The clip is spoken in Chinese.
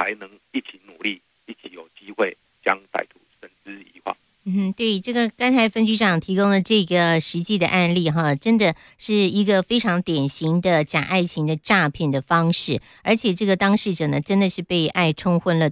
才能一起努力，一起有机会将歹徒绳之以法。 对，这个刚才分局长提供的这个实际的案例哈，真的是一个非常典型的假爱情的诈骗的方式，而且这个当事者呢，真的是被爱冲昏了